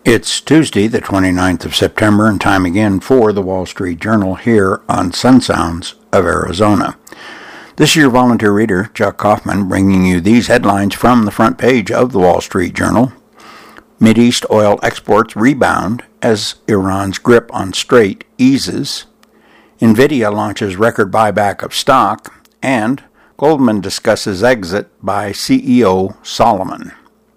It's Tuesday, the 29th of September, and time again for the Wall Street Journal here on Sun Sounds of Arizona. This is your volunteer reader, Chuck Kaufman, bringing you these headlines from the front page of the Wall Street Journal. Mideast oil exports rebound as Iran's grip on Strait eases. NVIDIA launches record buyback of stock, and Goldman discusses exit by CEO Solomon.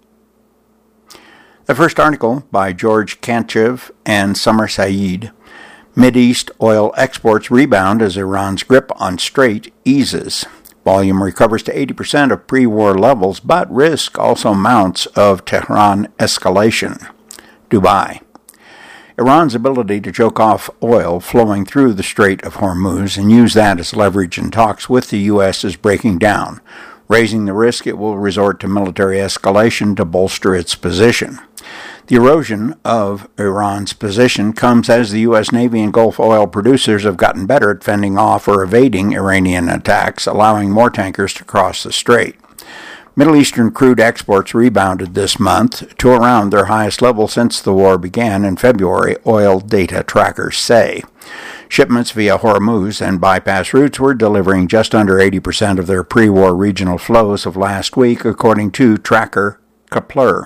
The first article by George Kantchev and Summer Saeed. Mideast oil exports rebound as Iran's grip on Strait eases. Volume recovers to 80% of pre-war levels, but risk also mounts of Tehran escalation. Dubai. Iran's ability to choke off oil flowing through the Strait of Hormuz and use that as leverage in talks with the U.S. is breaking down, raising the risk it will resort to military escalation to bolster its position. The erosion of Iran's position comes as the U.S. Navy and Gulf oil producers have gotten better at fending off or evading Iranian attacks, allowing more tankers to cross the strait. Middle Eastern crude exports rebounded this month to around their highest level since the war began in February, oil data trackers say. Shipments via Hormuz and bypass routes were delivering just under 80% of their pre-war regional flows of last week, according to tracker Kepler.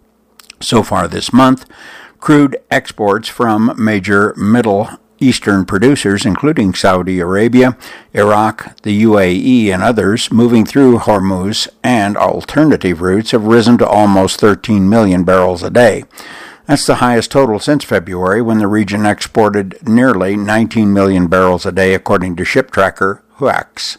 So far this month, crude exports from major Middle Eastern producers, including Saudi Arabia, Iraq, the UAE, and others, moving through Hormuz and alternative routes have risen to almost 13 million barrels a day. That's the highest total since February, when the region exported nearly 19 million barrels a day, according to ship tracker Huax.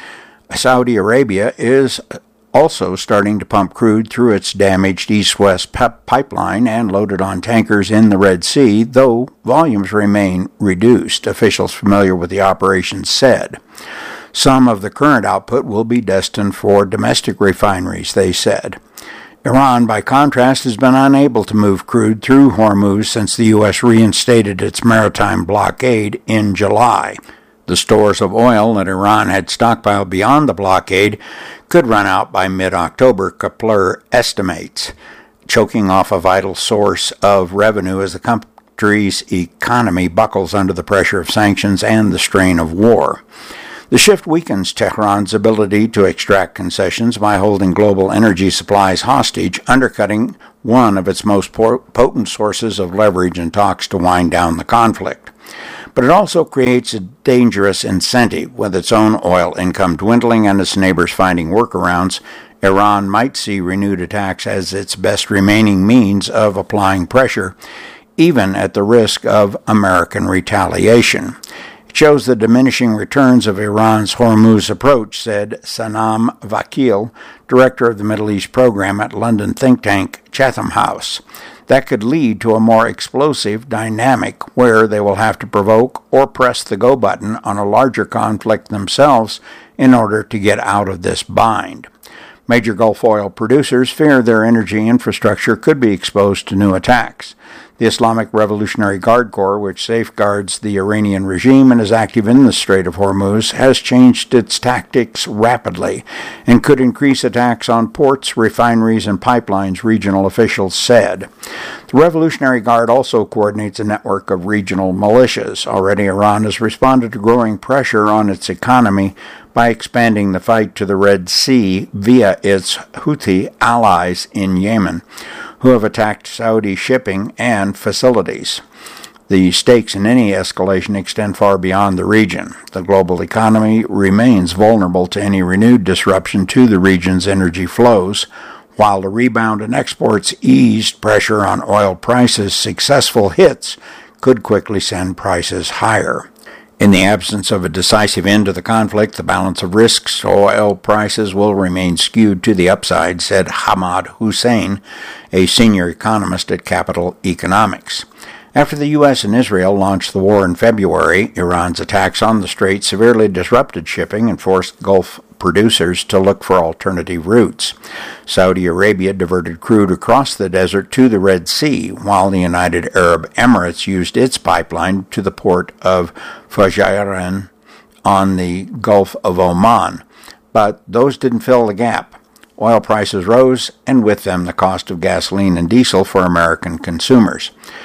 Saudi Arabia is also starting to pump crude through its damaged east-west pipeline and load it on tankers in the Red Sea, though volumes remain reduced, officials familiar with the operation said. Some of the current output will be destined for domestic refineries, they said. Iran, by contrast, has been unable to move crude through Hormuz since the U.S. reinstated its maritime blockade in July. The stores of oil that Iran had stockpiled beyond the blockade could run out by mid-October, Kepler estimates, choking off a vital source of revenue as the country's economy buckles under the pressure of sanctions and the strain of war. The shift weakens Tehran's ability to extract concessions by holding global energy supplies hostage, undercutting one of its most potent sources of leverage in talks to wind down the conflict. But it also creates a dangerous incentive. With its own oil income dwindling and its neighbors finding workarounds, Iran might see renewed attacks as its best remaining means of applying pressure, even at the risk of American retaliation. It shows the diminishing returns of Iran's Hormuz approach, said Sanam Vakil, director of the Middle East program at London think tank Chatham House. That could lead to a more explosive dynamic where they will have to provoke or press the go button on a larger conflict themselves in order to get out of this bind. Major Gulf oil producers fear their energy infrastructure could be exposed to new attacks. The Islamic Revolutionary Guard Corps, which safeguards the Iranian regime and is active in the Strait of Hormuz, has changed its tactics rapidly and could increase attacks on ports, refineries, and pipelines, regional officials said. The Revolutionary Guard also coordinates a network of regional militias. Already, Iran has responded to growing pressure on its economy by expanding the fight to the Red Sea via its Houthi allies in Yemen, who have attacked Saudi shipping and facilities. The stakes in any escalation extend far beyond the region. The global economy remains vulnerable to any renewed disruption to the region's energy flows. While the rebound in exports eased pressure on oil prices, successful hits could quickly send prices higher. In the absence of a decisive end to the conflict, the balance of risks, oil prices will remain skewed to the upside, said Hamad Hussein, a senior economist at Capital Economics. After the U.S. and Israel launched the war in February, Iran's attacks on the strait severely disrupted shipping and forced Gulf producers to look for alternative routes. Saudi Arabia diverted crude across the desert to the Red Sea, while the United Arab Emirates used its pipeline to the port of Fujairah on the Gulf of Oman. But those didn't fill the gap. oil prices rose, and with them the cost of gasoline and diesel for American consumers.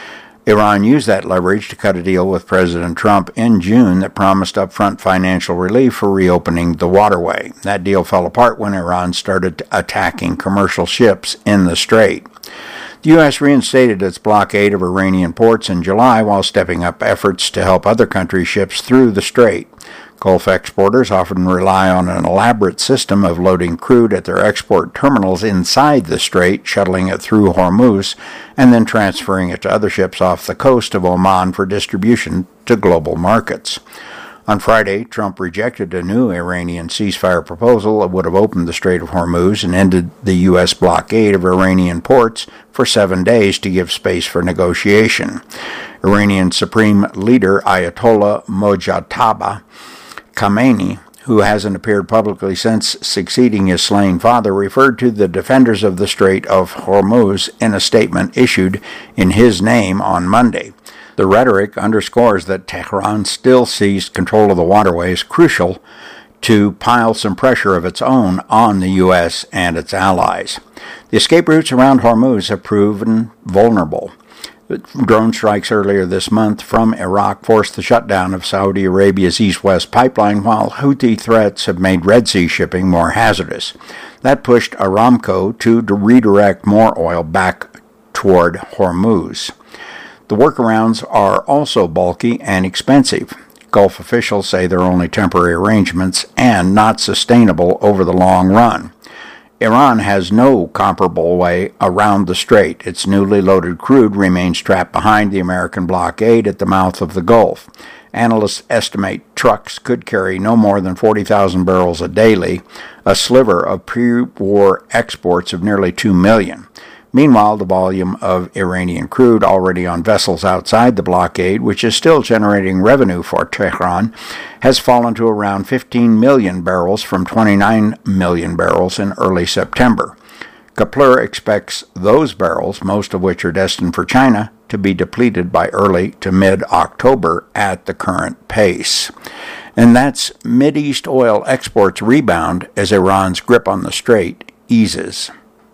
Iran used that leverage to cut a deal with President Trump in June that promised upfront financial relief for reopening the waterway. That deal fell apart when Iran started attacking commercial ships in the strait. The U.S. reinstated its blockade of Iranian ports in July while stepping up efforts to help other countries' ships through the strait. Gulf exporters often rely on an elaborate system of loading crude at their export terminals inside the strait, shuttling it through Hormuz, and then transferring it to other ships off the coast of Oman for distribution to global markets. On Friday, Trump rejected a new Iranian ceasefire proposal that would have opened the Strait of Hormuz and ended the U.S. blockade of Iranian ports for 7 days to give space for negotiation. Iranian Supreme Leader Ayatollah Mojtaba Khamenei, who hasn't appeared publicly since succeeding his slain father, referred to the defenders of the Strait of Hormuz in a statement issued in his name on Monday. The rhetoric underscores that Tehran still sees control of the waterway as crucial to pile some pressure of its own on the U.S. and its allies. The escape routes around Hormuz have proven vulnerable. Drone strikes earlier this month from Iraq forced the shutdown of Saudi Arabia's east-west pipeline, while Houthi threats have made Red Sea shipping more hazardous. That pushed Aramco to redirect more oil back toward Hormuz. The workarounds are also bulky and expensive. Gulf officials say they're only temporary arrangements and not sustainable over the long run. Iran has no comparable way around the strait. Its newly loaded crude remains trapped behind the American blockade at the mouth of the Gulf. Analysts estimate trucks could carry no more than 40,000 barrels a daily, a sliver of pre-war exports of nearly 2 million. Meanwhile, the volume of Iranian crude already on vessels outside the blockade, which is still generating revenue for Tehran, has fallen to around 15 million barrels from 29 million barrels in early September. Kepler expects those barrels, most of which are destined for China, to be depleted by early to mid-October at the current pace. And that's Mideast oil exports rebound as Iran's grip on the strait eases.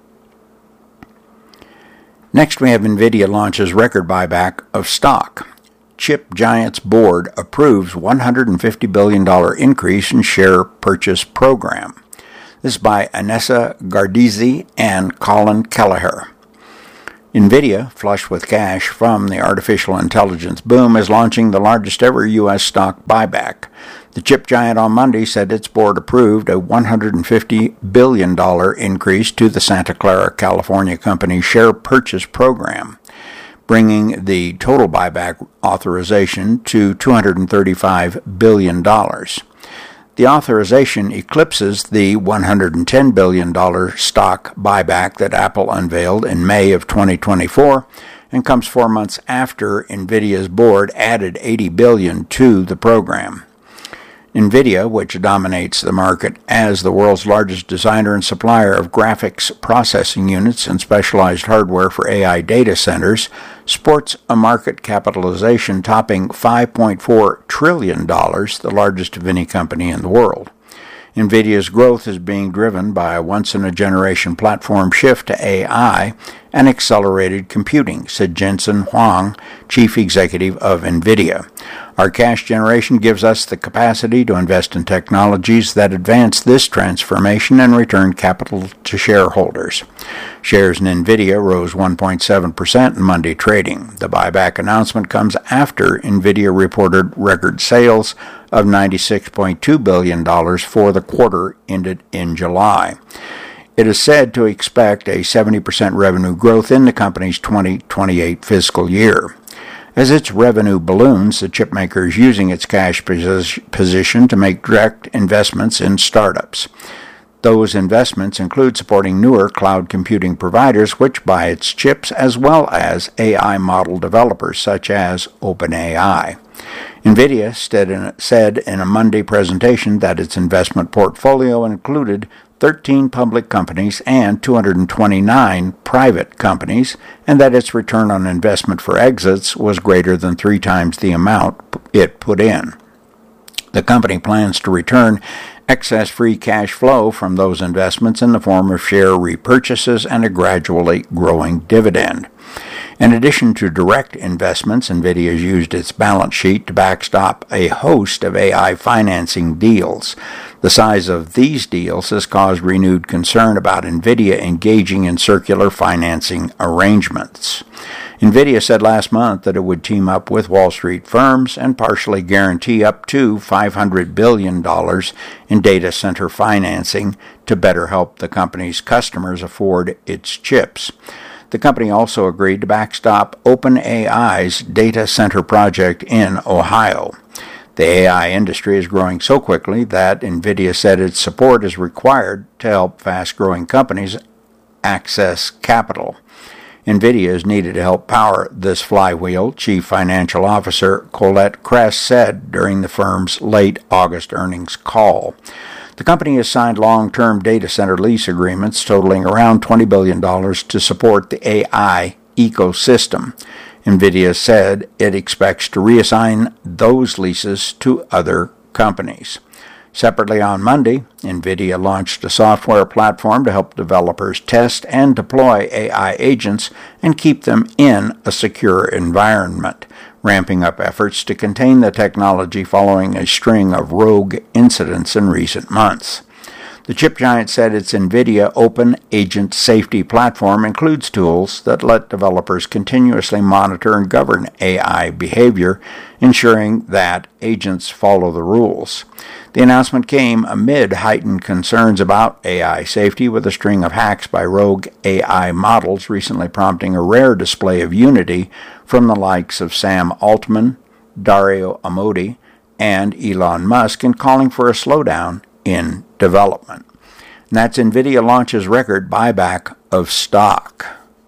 Next, we have NVIDIA launches record buyback of stock. Chip Giant's board approves $150 billion increase in share purchase program. This is by Anessa Gardizzi and Colin Kelleher. NVIDIA, flush with cash from the artificial intelligence boom, is launching the largest ever U.S. stock buyback. The chip giant on Monday said its board approved a $150 billion increase to the Santa Clara, California company's share purchase program, bringing the total buyback authorization to $235 billion. The authorization eclipses the $110 billion stock buyback that Apple unveiled in May of 2024 and comes 4 months after NVIDIA's board added $80 billion to the program. NVIDIA, which dominates the market as the world's largest designer and supplier of graphics processing units and specialized hardware for AI data centers, sports a market capitalization topping $5.4 trillion, the largest of any company in the world. NVIDIA's growth is being driven by a once-in-a-generation platform shift to AI and accelerated computing, said Jensen Huang, chief executive of NVIDIA. Our cash generation gives us the capacity to invest in technologies that advance this transformation and return capital to shareholders. Shares in NVIDIA rose 1.7% in Monday trading. The buyback announcement comes after NVIDIA reported record sales of $96.2 billion for the quarter ended in July. It is said to expect a 70% revenue growth in the company's 2028 fiscal year. As its revenue balloons, the chipmaker is using its cash position to make direct investments in startups. Those investments include supporting newer cloud computing providers which buy its chips, as well as AI model developers such as OpenAI. NVIDIA said in a Monday presentation that its investment portfolio included 13 public companies and 229 private companies, and that its return on investment for exits was greater than 3 times the amount it put in. The company plans to return excess free cash flow from those investments in the form of share repurchases and a gradually growing dividend. In addition to direct investments, NVIDIA has used its balance sheet to backstop a host of AI financing deals. The size of these deals has caused renewed concern about NVIDIA engaging in circular financing arrangements. NVIDIA said last month that it would team up with Wall Street firms and partially guarantee up to $500 billion in data center financing to better help the company's customers afford its chips. The company also agreed to backstop OpenAI's data center project in Ohio. The AI industry is growing so quickly that NVIDIA said its support is required to help fast-growing companies access capital. NVIDIA is needed to help power this flywheel, Chief Financial Officer Colette Kress said during the firm's late August earnings call. The company has signed long-term data center lease agreements totaling around $20 billion to support the AI ecosystem. NVIDIA said it expects to reassign those leases to other companies. Separately on Monday, NVIDIA launched a software platform to help developers test and deploy AI agents and keep them in a secure environment, ramping up efforts to contain the technology following a string of rogue incidents in recent months. The chip giant said its NVIDIA Open Agent Safety platform includes tools that let developers continuously monitor and govern AI behavior, ensuring that agents follow the rules. The announcement came amid heightened concerns about AI safety, with a string of hacks by rogue AI models recently prompting a rare display of unity from the likes of Sam Altman, Dario Amodei, and Elon Musk in calling for a slowdown in development. And that's NVIDIA launches record buyback of stock.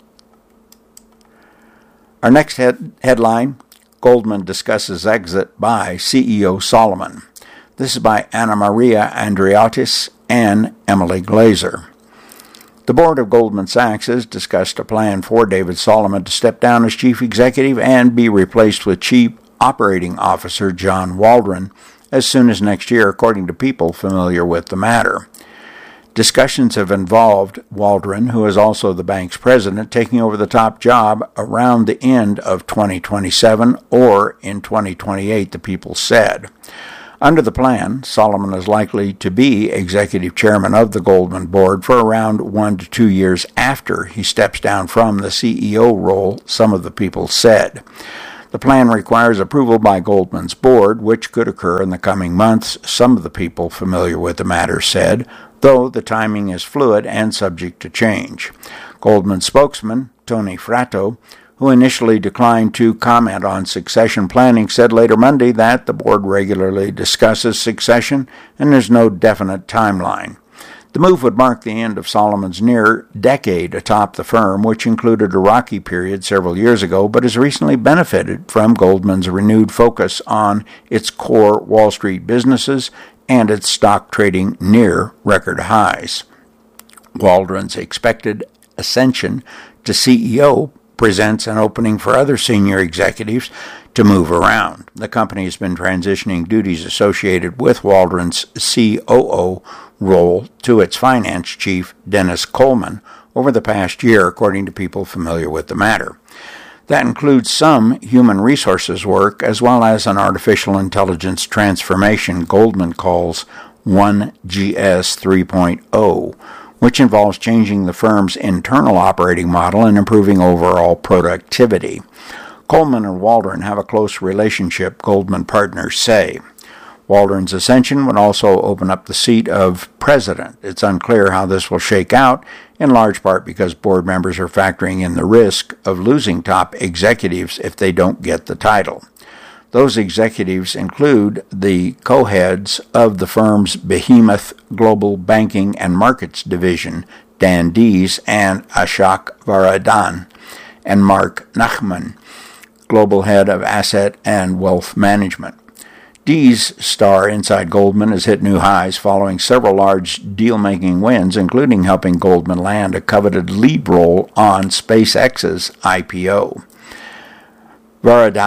Our next headline, Goldman discusses exit by CEO Solomon. This is by Anna Maria Andreatis and Emily Glazer. The board of Goldman Sachs has discussed a plan for David Solomon to step down as chief executive and be replaced with chief operating officer John Waldron as soon as next year, according to people familiar with the matter. Discussions have involved Waldron, who is also the bank's president, taking over the top job around the end of 2027 or in 2028, the people said. Under the plan, Solomon is likely to be executive chairman of the Goldman board for around 1 to 2 years after he steps down from the CEO role, some of the people said. The plan requires approval by Goldman's board, which could occur in the coming months, some of the people familiar with the matter said, though the timing is fluid and subject to change. Goldman spokesman Tony Fratto, who initially declined to comment on succession planning, said later Monday that the board regularly discusses succession and there's no definite timeline. The move would mark the end of Solomon's near decade atop the firm, which included a rocky period several years ago, but has recently benefited from Goldman's renewed focus on its core Wall Street businesses and its stock trading near record highs. Waldron's expected ascension to CEO presents an opening for other senior executives to move around. The company has been transitioning duties associated with Waldron's COO role to its finance chief, Dennis Coleman, over the past year, according to people familiar with the matter. That includes some human resources work as well as an artificial intelligence transformation Goldman calls 1GS 3.0, which involves changing the firm's internal operating model and improving overall productivity. Coleman and Waldron have a close relationship, Goldman partners say. Waldron's ascension would also open up the seat of president. It's unclear how this will shake out, in large part because board members are factoring in the risk of losing top executives if they don't get the title. Those executives include the co-heads of the firm's behemoth Global Banking and Markets Division, Dan Dees and Ashok Varadhan, and Mark Nachman, Global Head of Asset and Wealth Management. Dees' star inside Goldman has hit new highs following several large deal-making wins, including helping Goldman land a coveted lead role on SpaceX's IPO. Varadhan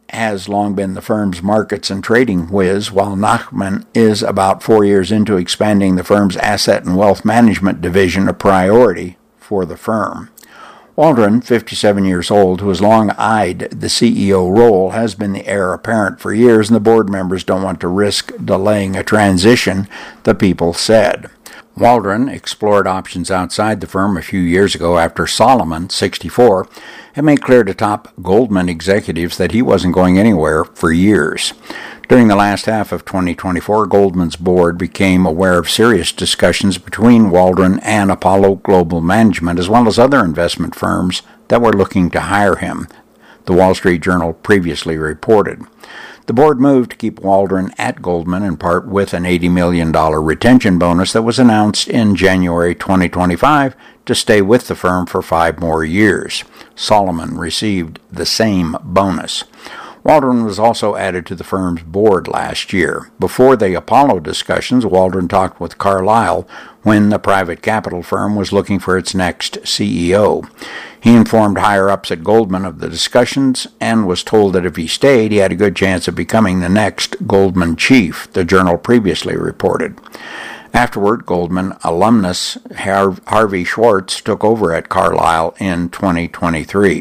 has long been the firm's markets and trading whiz, while Nachman is about 4 years into expanding the firm's asset and wealth management division, a priority for the firm. Waldron, 57 years old, who has long eyed the CEO role, has been the heir apparent for years, and the board members don't want to risk delaying a transition, the people said. Waldron explored options outside the firm a few years ago after Solomon, 64, had made clear to top Goldman executives that he wasn't going anywhere for years. During the last half of 2024, Goldman's board became aware of serious discussions between Waldron and Apollo Global Management, as well as other investment firms that were looking to hire him, the Wall Street Journal previously reported. The board moved to keep Waldron at Goldman in part with an $80 million retention bonus that was announced in January 2025 to stay with the firm for 5 more years. Solomon received the same bonus. Waldron was also added to the firm's board last year. Before the Apollo discussions, Waldron talked with Carlyle when the private capital firm was looking for its next CEO. He informed higher-ups at Goldman of the discussions and was told that if he stayed, he had a good chance of becoming the next Goldman chief, the Journal previously reported. Afterward, Goldman alumnus Harvey Schwartz took over at Carlyle in 2023.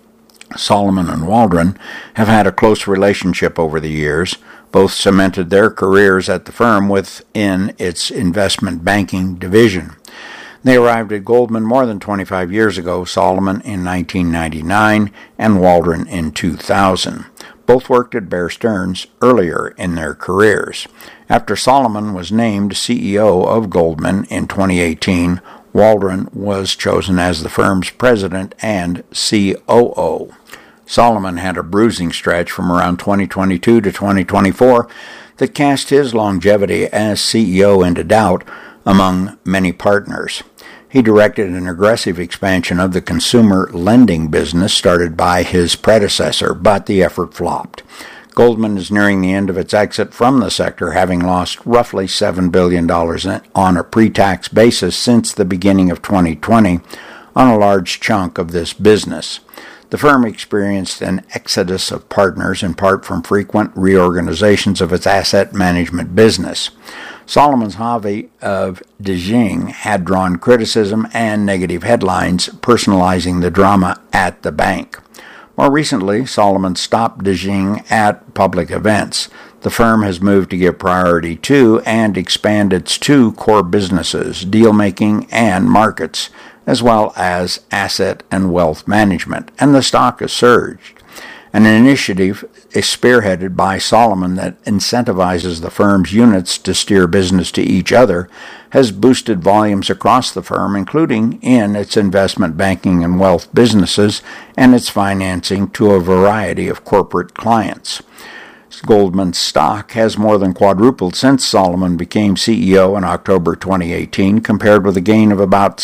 Solomon and Waldron have had a close relationship over the years. Both cemented their careers at the firm within its investment banking division. They arrived at Goldman more than 25 years ago, Solomon in 1999 and Waldron in 2000. Both worked at Bear Stearns earlier in their careers. After Solomon was named CEO of Goldman in 2018, Waldron was chosen as the firm's president and COO. Solomon had a bruising stretch from around 2022 to 2024 that cast his longevity as CEO into doubt among many partners. He directed an aggressive expansion of the consumer lending business started by his predecessor, but the effort flopped. Goldman is nearing the end of its exit from the sector, having lost roughly $7 billion on a pre-tax basis since the beginning of 2020 on a large chunk of this business. The firm experienced an exodus of partners, in part from frequent reorganizations of its asset management business. Solomon's Harvey of DeJing had drawn criticism and negative headlines, personalizing the drama at the bank. More recently, Solomon stopped DeJing at public events. The firm has moved to give priority to and expand its 2 core businesses, deal-making and markets, as well as asset and wealth management, and the stock has surged. An initiative is spearheaded by Solomon that incentivizes the firm's units to steer business to each other has boosted volumes across the firm, including in its investment banking and wealth businesses and its financing to a variety of corporate clients. Goldman's stock has more than quadrupled since Solomon became CEO in October 2018, compared with a gain of about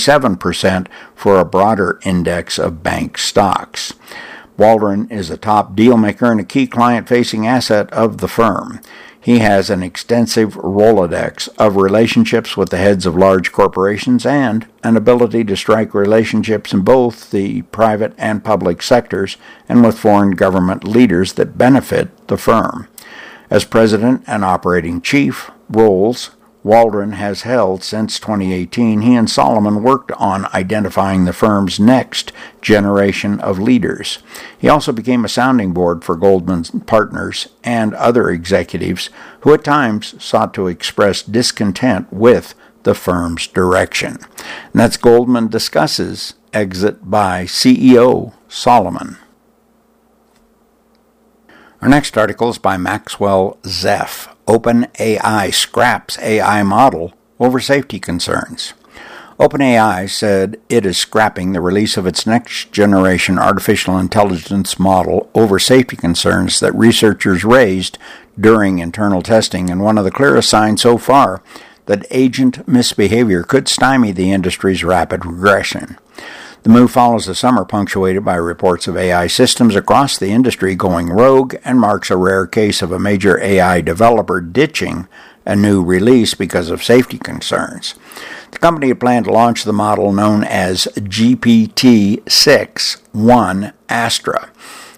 67% for a broader index of bank stocks. Waldron is a top deal maker and a key client-facing asset of the firm. He has an extensive Rolodex of relationships with the heads of large corporations and an ability to strike relationships in both the private and public sectors and with foreign government leaders that benefit the firm. As president and operating chief roles Waldron has held since 2018, he and Solomon worked on identifying the firm's next generation of leaders. He also became a sounding board for Goldman's partners and other executives who at times sought to express discontent with the firm's direction. And that's Goldman discusses exit by CEO Solomon. Our next article is by Maxwell Zeff. OpenAI scraps AI model over safety concerns. OpenAI said it is scrapping the release of its next-generation artificial intelligence model over safety concerns that researchers raised during internal testing, and one of the clearest signs so far that agent misbehavior could stymie the industry's rapid regression. The move follows a summer punctuated by reports of AI systems across the industry going rogue and marks a rare case of a major AI developer ditching a new release because of safety concerns. The company had planned to launch the model known as GPT-6 One Astra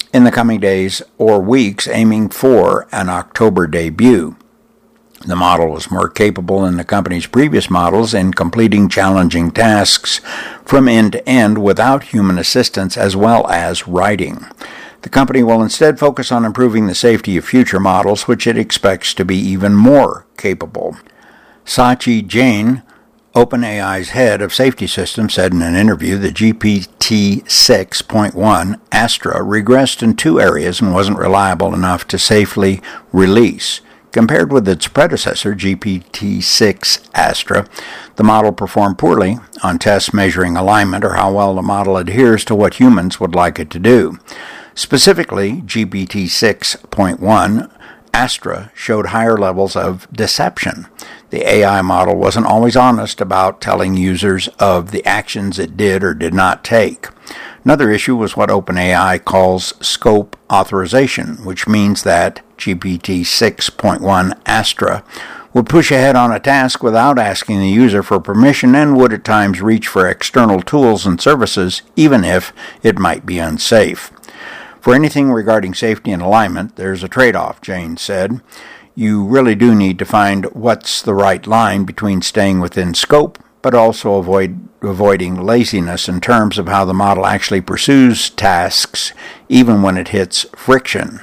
in the coming days or weeks, aiming for an October debut. The model was more capable than the company's previous models in completing challenging tasks from end to end without human assistance, as well as writing. The company will instead focus on improving the safety of future models, which it expects to be even more capable. Sachi Jain, OpenAI's head of safety systems, said in an interview that GPT 6.1 Astra regressed in two areas and wasn't reliable enough to safely release. Compared with its predecessor, GPT-6 Astra, the model performed poorly on tests measuring alignment or how well the model adheres to what humans would like it to do. Specifically, GPT 6.1 Astra showed higher levels of deception. The AI model wasn't always honest about telling users of the actions it did or did not take. Another issue was what OpenAI calls scope authorization, which means that GPT 6.1 Astra would push ahead on a task without asking the user for permission and would at times reach for external tools and services, even if it might be unsafe. For anything regarding safety and alignment, there's a trade-off, Jain said. You really do need to find what's the right line between staying within scope, but also avoiding laziness in terms of how the model actually pursues tasks, even when it hits friction.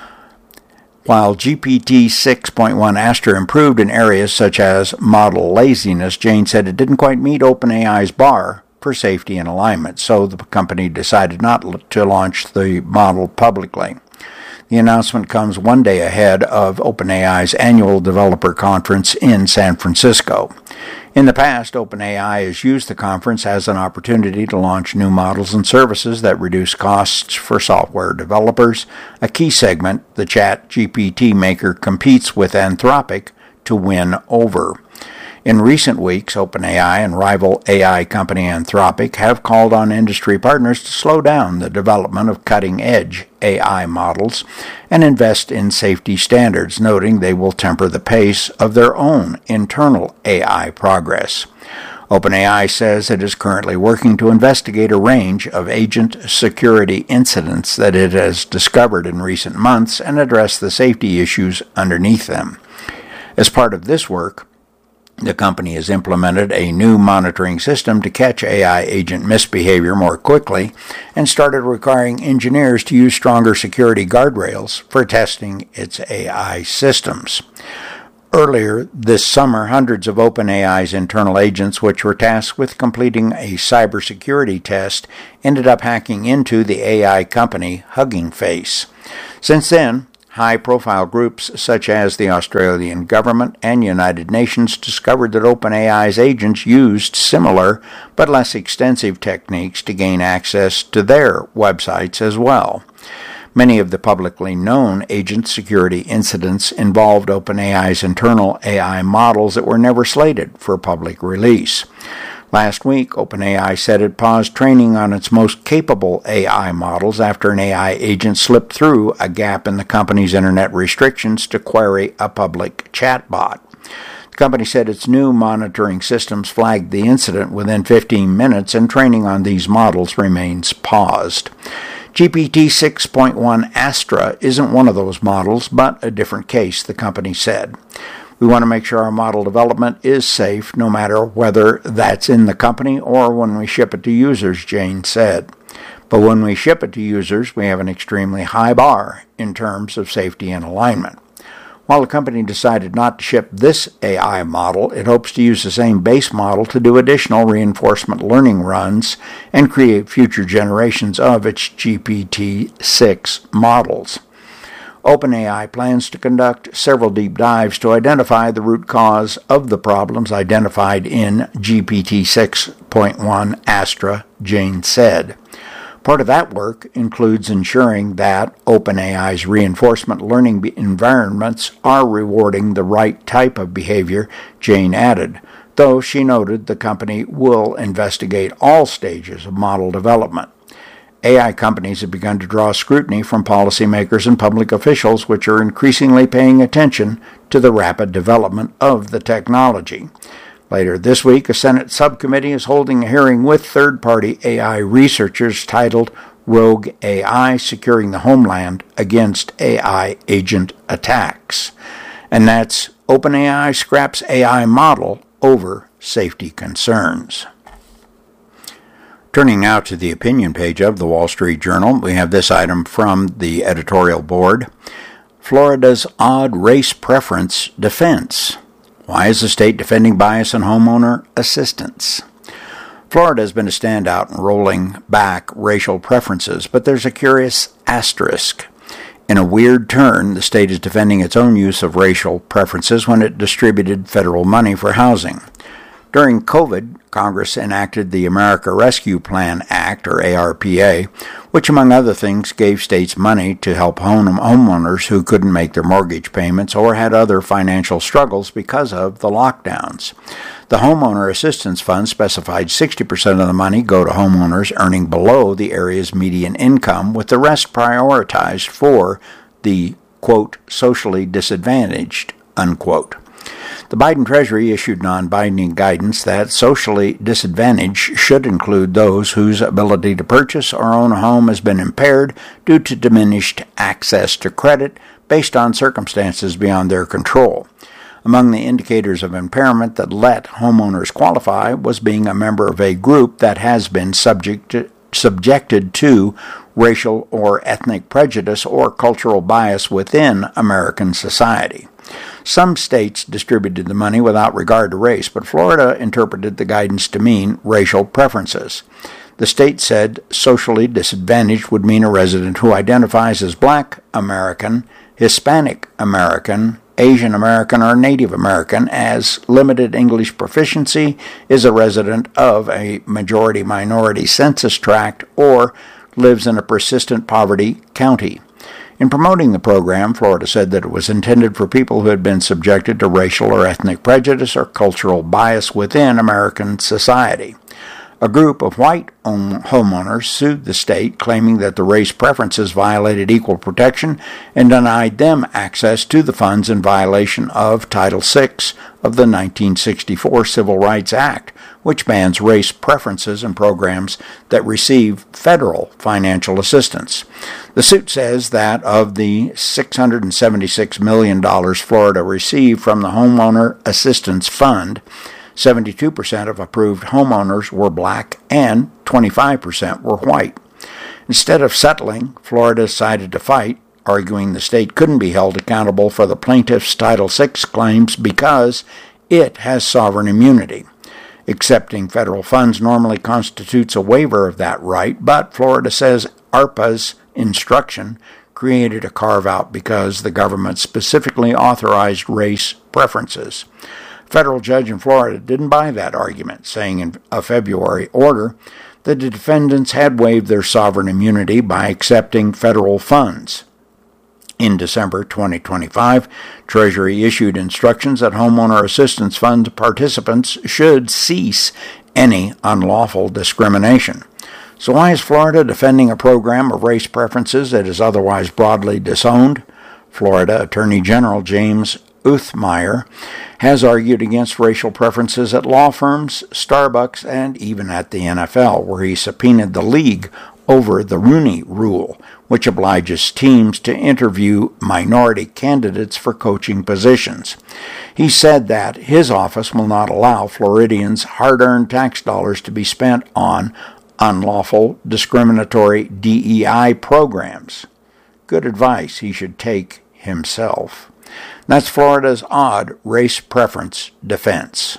While GPT 6.1 Astra improved in areas such as model laziness, Jain said it didn't quite meet OpenAI's bar for safety and alignment, so the company decided not to launch the model publicly. The announcement comes one day ahead of OpenAI's annual developer conference in San Francisco. In the past, OpenAI has used the conference as an opportunity to launch new models and services that reduce costs for software developers. A key segment, the ChatGPT maker, competes with Anthropic to win over. In recent weeks, OpenAI and rival AI company Anthropic have called on industry partners to slow down the development of cutting-edge AI models and invest in safety standards, noting they will temper the pace of their own internal AI progress. OpenAI says it is currently working to investigate a range of agent security incidents that it has discovered in recent months and address the safety issues underneath them. As part of this work, the company has implemented a new monitoring system to catch AI agent misbehavior more quickly and started requiring engineers to use stronger security guardrails for testing its AI systems. Earlier this summer, hundreds of OpenAI's internal agents, which were tasked with completing a cybersecurity test, ended up hacking into the AI company Hugging Face. Since then, high-profile groups such as the Australian government and United Nations discovered that OpenAI's agents used similar but less extensive techniques to gain access to their websites as well. Many of the publicly known agent security incidents involved OpenAI's internal AI models that were never slated for public release. Last week, OpenAI said it paused training on its most capable AI models after an AI agent slipped through a gap in the company's internet restrictions to query a public chatbot. The company said its new monitoring systems flagged the incident within 15 minutes, and training on these models remains paused. GPT 6.1 Astra isn't one of those models, but a different case, the company said. We want to make sure our model development is safe, no matter whether that's in the company or when we ship it to users, Jain said. But when we ship it to users, we have an extremely high bar in terms of safety and alignment. While the company decided not to ship this AI model, it hopes to use the same base model to do additional reinforcement learning runs and create future generations of its GPT-6 models. OpenAI plans to conduct several deep dives to identify the root cause of the problems identified in GPT 6.1 Astra, Jain said. Part of that work includes ensuring that OpenAI's reinforcement learning environments are rewarding the right type of behavior, Jain added, though she noted the company will investigate all stages of model development. AI companies have begun to draw scrutiny from policymakers and public officials, which are increasingly paying attention to the rapid development of the technology. Later this week, a Senate subcommittee is holding a hearing with third-party AI researchers titled rogue AI securing the homeland against AI agent attacks. And that's OpenAI scraps AI model over safety concerns. Turning now to the opinion page of the Wall Street Journal, we have this item from the editorial board. Florida's odd race preference defense. Why is the state defending bias in homeowner assistance? Florida has been a standout in rolling back racial preferences, but there's a curious asterisk. In a weird turn, the state is defending its own use of racial preferences when it distributed federal money for housing. During COVID, Congress enacted the America Rescue Plan Act, or ARPA, which, among other things, gave states money to help homeowners who couldn't make their mortgage payments or had other financial struggles because of the lockdowns. The Homeowner Assistance Fund specified 60% of the money go to homeowners earning below the area's median income, with the rest prioritized for the, quote, socially disadvantaged, unquote. The Biden Treasury issued non-binding guidance that socially disadvantaged should include those whose ability to purchase or own a home has been impaired due to diminished access to credit based on circumstances beyond their control. Among the indicators of impairment that let homeowners qualify was being a member of a group that has been subjected to racial or ethnic prejudice or cultural bias within American society. Some states distributed the money without regard to race, but Florida interpreted the guidance to mean racial preferences. The state said socially disadvantaged would mean a resident who identifies as Black American, Hispanic American, Asian American, or Native American, as limited English proficiency, is a resident of a majority-minority census tract, or lives in a persistent poverty county. In promoting the program, Florida said that it was intended for people who had been subjected to racial or ethnic prejudice or cultural bias within American society. A group of white homeowners sued the state, claiming that the race preferences violated equal protection and denied them access to the funds in violation of Title VI of the 1964 Civil Rights Act, which bans race preferences in programs that receive federal financial assistance. The suit says that of the $676 million Florida received from the Homeowner Assistance Fund, 72% of approved homeowners were Black and 25% were white. Instead of settling, Florida decided to fight, arguing the state couldn't be held accountable for the plaintiff's Title VI claims because it has sovereign immunity. Accepting federal funds normally constitutes a waiver of that right, but Florida says ARPA's instruction created a carve-out because the government specifically authorized race preferences. A federal judge in Florida didn't buy that argument, saying in a February order that the defendants had waived their sovereign immunity by accepting federal funds. In December 2025, Treasury issued instructions that Homeowner Assistance Fund participants should cease any unlawful discrimination. So why is Florida defending a program of race preferences that is otherwise broadly disowned? Florida Attorney General James Uthmeier has argued against racial preferences at law firms, Starbucks, and even at the NFL, where he subpoenaed the league over the Rooney Rule, which obliges teams to interview minority candidates for coaching positions. He said that his office will not allow Floridians' hard-earned tax dollars to be spent on unlawful discriminatory DEI programs. Good advice he should take himself. That's Florida's odd race preference defense.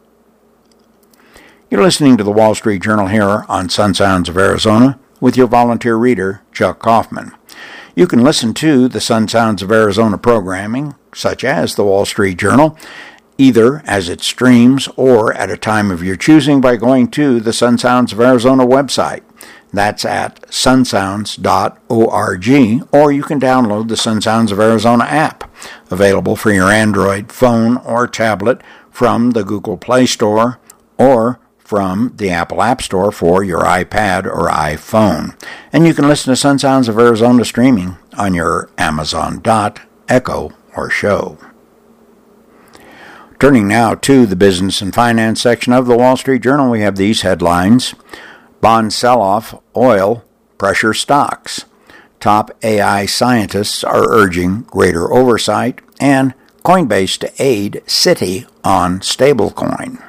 You're listening to the Wall Street Journal here on Sun Sounds of Arizona with your volunteer reader, Chuck Kaufman. You can listen to the Sun Sounds of Arizona programming, such as the Wall Street Journal, either as it streams or at a time of your choosing by going to the Sun Sounds of Arizona website. That's at sunsounds.org, or you can download the Sun Sounds of Arizona app, available for your Android phone or tablet from the Google Play Store or from the Apple App Store for your iPad or iPhone. And you can listen to Sun Sounds of Arizona streaming on your Amazon Dot, Echo, or Show. Turning now to the business and finance section of the Wall Street Journal, we have these headlines. Bond sell-off, oil, pressure stocks. Top AI scientists are urging greater oversight, and Coinbase to aid Citi on stablecoin.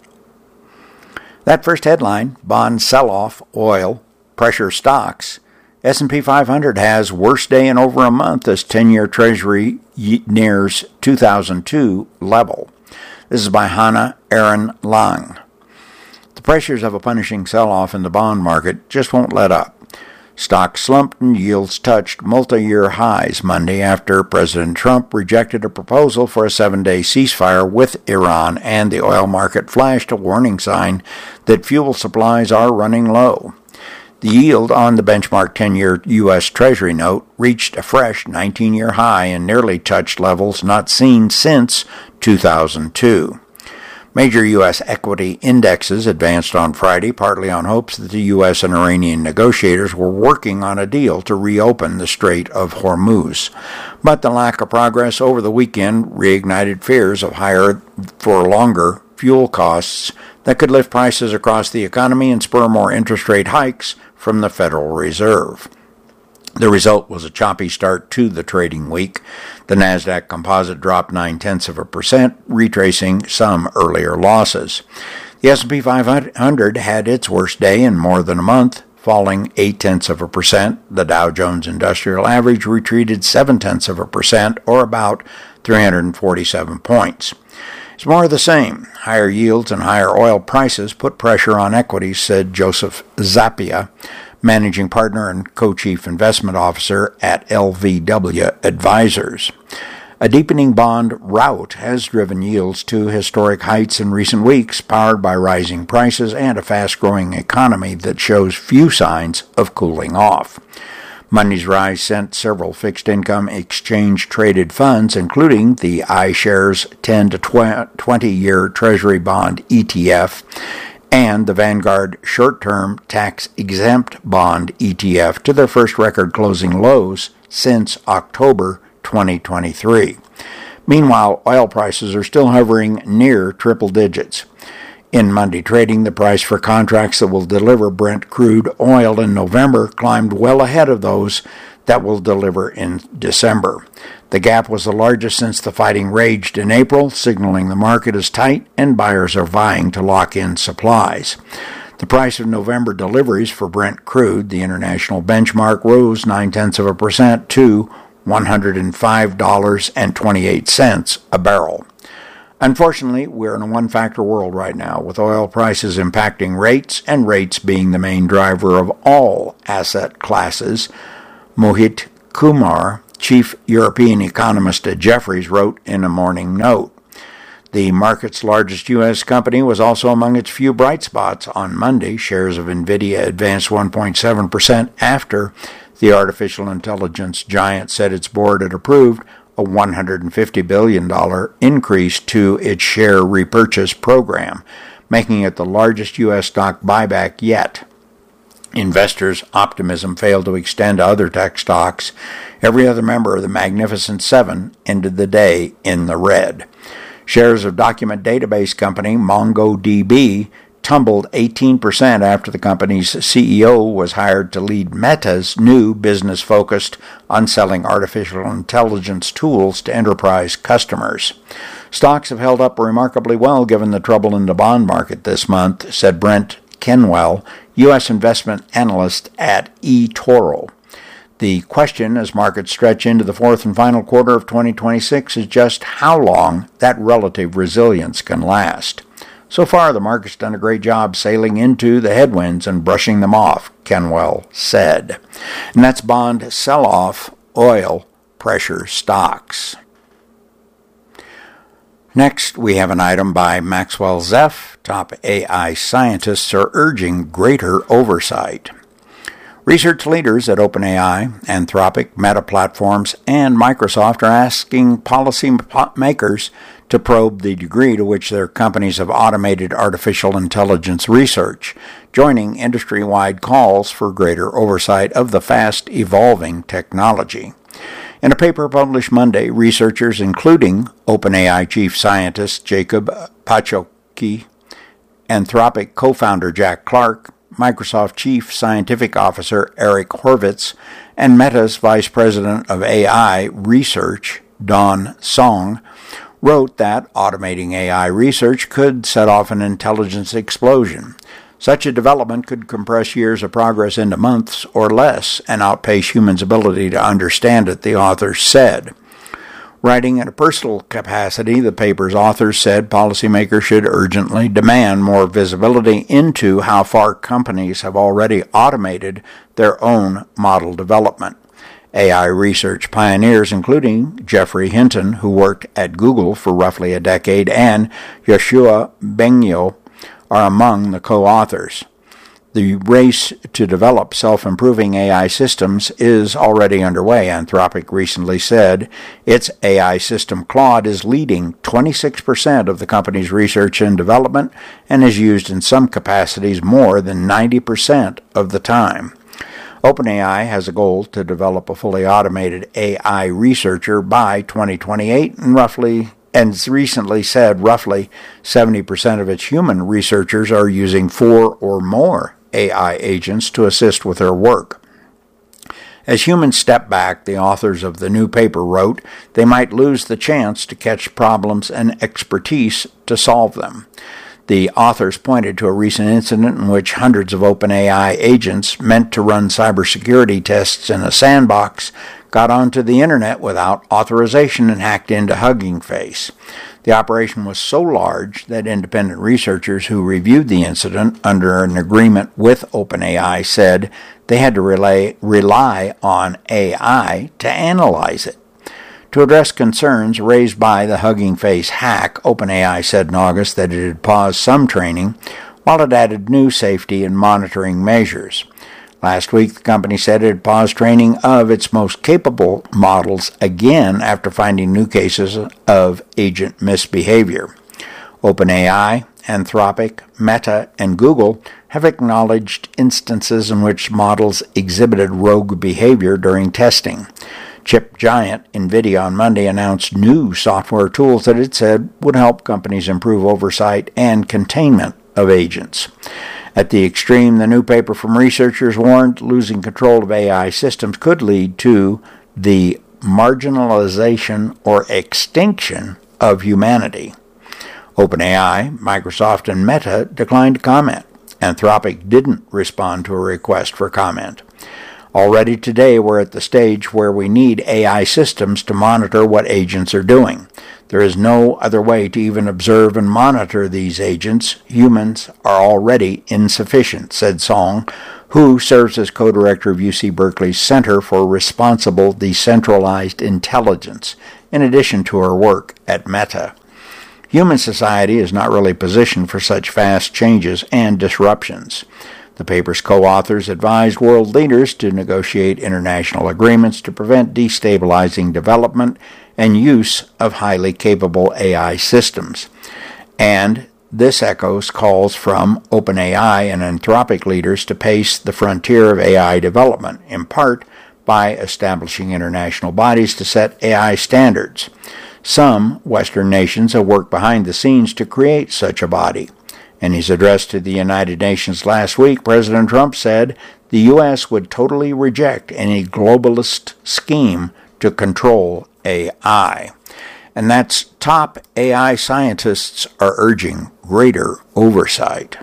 That first headline, bond sell-off, oil, pressure stocks. S&P 500 has worst day in over a month as 10-year Treasury nears 2002 level. This is by Hannah Aaron Lang. The pressures of a punishing sell-off in the bond market just won't let up. Stocks slumped and yields touched multi-year highs Monday after President Trump rejected a proposal for a 7-day ceasefire with Iran, and the oil market flashed a warning sign that fuel supplies are running low. The yield on the benchmark 10-year U.S. Treasury note reached a fresh 19-year high and nearly touched levels not seen since 2002. Major U.S. equity indexes advanced on Friday, partly on hopes that the U.S. and Iranian negotiators were working on a deal to reopen the Strait of Hormuz. But the lack of progress over the weekend reignited fears of higher for longer fuel costs that could lift prices across the economy and spur more interest rate hikes from the Federal Reserve. The result was a choppy start to the trading week. The Nasdaq Composite dropped 0.9%, retracing some earlier losses. The S&P 500 had its worst day in more than a month, falling 0.8%. The Dow Jones Industrial Average retreated 0.7%, or about 347 points. It's more of the same. Higher yields and higher oil prices put pressure on equities, said Joseph Zappia, managing partner and co-chief investment officer at LVW Advisors. A deepening bond rout has driven yields to historic heights in recent weeks, powered by rising prices and a fast-growing economy that shows few signs of cooling off. Monday's rise sent several fixed-income exchange-traded funds, including the iShares 10 to 20-year Treasury bond ETF and the Vanguard short-term tax-exempt bond ETF, to their first record closing lows since October 2023. Meanwhile, oil prices are still hovering near triple digits. In Monday trading, the price for contracts that will deliver Brent crude oil in November climbed well ahead of those that will deliver in December. The gap was the largest since the fighting raged in April, signaling the market is tight and buyers are vying to lock in supplies. The price of November deliveries for Brent crude, the international benchmark, rose 0.9% to $105.28 a barrel. Unfortunately, we're in a one-factor world right now, with oil prices impacting rates and rates being the main driver of all asset classes. Mohit Kumar, chief European economist at Jefferies, wrote in a morning note. The market's largest U.S. company was also among its few bright spots on Monday. Shares of NVIDIA advanced 1.7% after the artificial intelligence giant said its board had approved a $150 billion increase to its share repurchase program, making it the largest U.S. stock buyback yet. Investors' optimism failed to extend to other tech stocks. Every other member of the Magnificent Seven ended the day in the red. Shares of document database company MongoDB tumbled 18% after the company's CEO was hired to lead Meta's new business focused on selling artificial intelligence tools to enterprise customers. Stocks have held up remarkably well given the trouble in the bond market this month, said Brent Kenwell, U.S. investment analyst at eToro. The question as markets stretch into the fourth and final quarter of 2026 is just how long that relative resilience can last. So far, the market's done a great job sailing into the headwinds and brushing them off, Kenwell said. And that's bond sell-off, oil, pressure stocks. Next, we have an item by Maxwell Zeff. Top AI scientists are urging greater oversight. Research leaders at OpenAI, Anthropic, Meta Platforms, and Microsoft are asking policymakers to probe the degree to which their companies have automated artificial intelligence research, joining industry-wide calls for greater oversight of the fast-evolving technology. In a paper published Monday, researchers, including OpenAI chief scientist Jacob Pachocki, Anthropic co-founder Jack Clark, Microsoft Chief Scientific Officer Eric Horvitz and Meta's Vice President of AI Research, Don Song, wrote that automating AI research could set off an intelligence explosion. Such a development could compress years of progress into months or less and outpace humans' ability to understand it, the authors said. Writing in a personal capacity, the paper's authors said policymakers should urgently demand more visibility into how far companies have already automated their own model development. AI research pioneers, including Geoffrey Hinton, who worked at Google for roughly a decade, and Yoshua Bengio, are among the co-authors. The race to develop self-improving AI systems is already underway. Anthropic recently said its AI system Claude is leading 26% of the company's research and development and is used in some capacities more than 90% of the time. OpenAI has a goal to develop a fully automated AI researcher by 2028 and recently said roughly 70% of its human researchers are using 4 or more AI agents to assist with their work. As humans step back, the authors of the new paper wrote, they might lose the chance to catch problems and expertise to solve them. The authors pointed to a recent incident in which hundreds of OpenAI agents meant to run cybersecurity tests in a sandbox got onto the internet without authorization and hacked into Hugging Face. The operation was so large that independent researchers who reviewed the incident under an agreement with OpenAI said they had to rely on AI to analyze it. To address concerns raised by the Hugging Face hack, OpenAI said in August that it had paused some training while it added new safety and monitoring measures. Last week, the company said it had paused training of its most capable models again after finding new cases of agent misbehavior. OpenAI, Anthropic, Meta, and Google have acknowledged instances in which models exhibited rogue behavior during testing. Chip giant NVIDIA on Monday announced new software tools that it said would help companies improve oversight and containment of agents. At the extreme, the new paper from researchers warned losing control of AI systems could lead to the marginalization or extinction of humanity. OpenAI, Microsoft, and Meta declined to comment. Anthropic didn't respond to a request for comment. Already today, we're at the stage where we need AI systems to monitor what agents are doing. There is no other way to even observe and monitor these agents. Humans are already insufficient, said Song, who serves as co-director of UC Berkeley's Center for Responsible Decentralized Intelligence, in addition to her work at Meta. Human society is not really positioned for such fast changes and disruptions. The paper's co-authors advised world leaders to negotiate international agreements to prevent destabilizing development and use of highly capable AI systems. And this echoes calls from OpenAI and Anthropic leaders to pace the frontier of AI development, in part by establishing international bodies to set AI standards. Some Western nations have worked behind the scenes to create such a body. In his address to the United Nations last week, President Trump said the U.S. would totally reject any globalist scheme to control AI. And that's top AI scientists are urging greater oversight.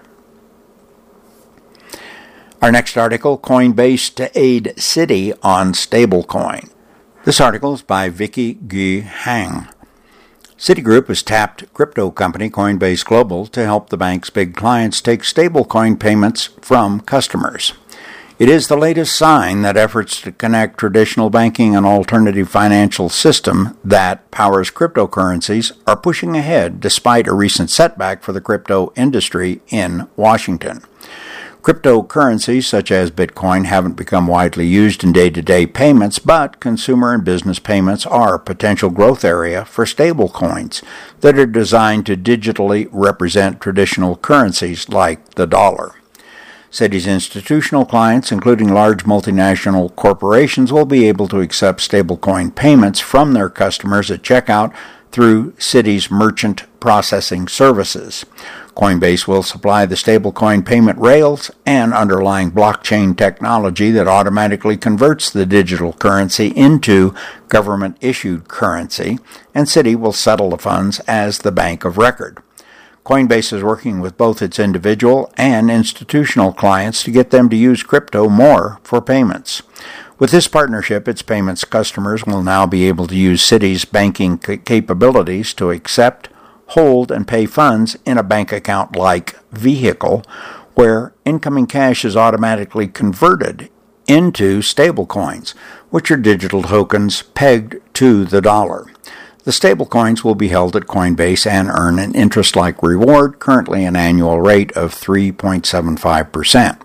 Our next article, Coinbase to aid Citi on stablecoin. This article is by Vicky Gu Hang. Citigroup has tapped crypto company Coinbase Global to help the bank's big clients take stablecoin payments from customers. It is the latest sign that efforts to connect traditional banking and alternative financial system that powers cryptocurrencies are pushing ahead despite a recent setback for the crypto industry in Washington. Cryptocurrencies such as Bitcoin haven't become widely used in day-to-day payments, but consumer and business payments are a potential growth area for stablecoins that are designed to digitally represent traditional currencies like the dollar. Citi's institutional clients, including large multinational corporations, will be able to accept stablecoin payments from their customers at checkout through Citi's merchant processing services. Coinbase will supply the stablecoin payment rails and underlying blockchain technology that automatically converts the digital currency into government-issued currency, and Citi will settle the funds as the bank of record. Coinbase is working with both its individual and institutional clients to get them to use crypto more for payments. With this partnership, its payments customers will now be able to use Citi's banking capabilities to accept, hold, and pay funds in a bank account-like vehicle where incoming cash is automatically converted into stablecoins, which are digital tokens pegged to the dollar. The stablecoins will be held at Coinbase and earn an interest-like reward, currently an annual rate of 3.75%.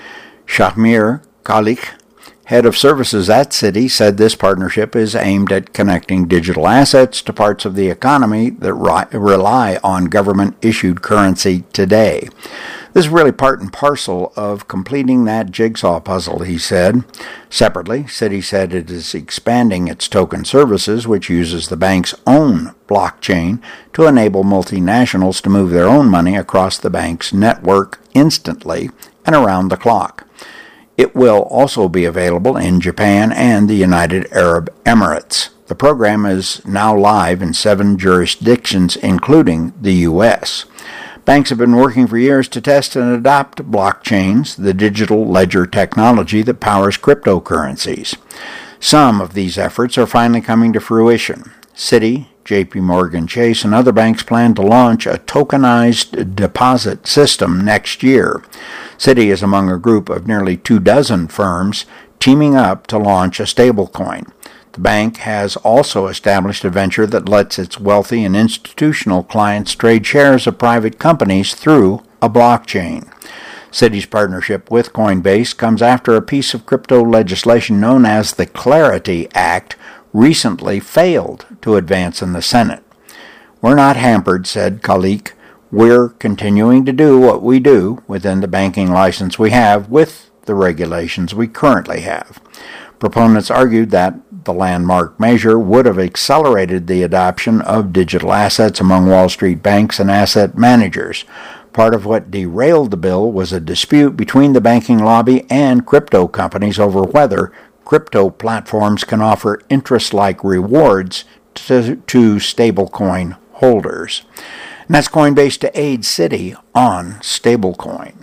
Shahmir Khalik, head of services at Citi, said this partnership is aimed at connecting digital assets to parts of the economy that rely on government-issued currency today. This is really part and parcel of completing that jigsaw puzzle, he said. Separately, Citi said it is expanding its token services, which uses the bank's own blockchain to enable multinationals to move their own money across the bank's network instantly and around the clock. It will also be available in Japan and the United Arab Emirates. The program is now live in 7 jurisdictions, including the U.S. Banks have been working for years to test and adopt blockchains, the digital ledger technology that powers cryptocurrencies. Some of these efforts are finally coming to fruition. Citi, J.P. Morgan Chase, and other banks plan to launch a tokenized deposit system next year. Citi is among a group of nearly 24 firms teaming up to launch a stablecoin. The bank has also established a venture that lets its wealthy and institutional clients trade shares of private companies through a blockchain. Citi's partnership with Coinbase comes after a piece of crypto legislation known as the Clarity Act recently failed to advance in the Senate. "We're not hampered," said Khalik. "We're continuing to do what we do within the banking license we have with the regulations we currently have." Proponents argued that the landmark measure would have accelerated the adoption of digital assets among Wall Street banks and asset managers. Part of what derailed the bill was a dispute between the banking lobby and crypto companies over whether crypto platforms can offer interest-like rewards to stablecoin holders. And that's Coinbase to aid Citi on stablecoin.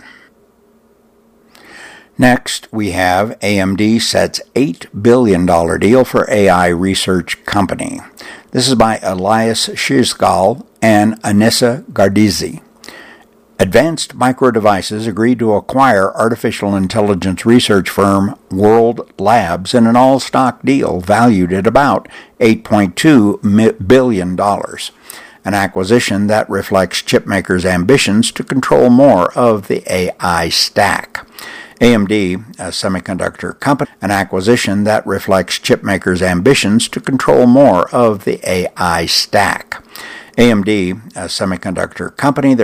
Next, we have AMD sets $8 billion deal for AI research company. This is by Elias Shishgal and Anissa Gardizi. Advanced Micro Devices agreed to acquire artificial intelligence research firm World Labs in an all-stock deal valued at about $8.2 billion. An acquisition that reflects chipmakers' ambitions to control more of the AI stack. AMD, a semiconductor company, an acquisition that reflects chipmakers' ambitions to control more of the AI stack. AMD, a semiconductor company that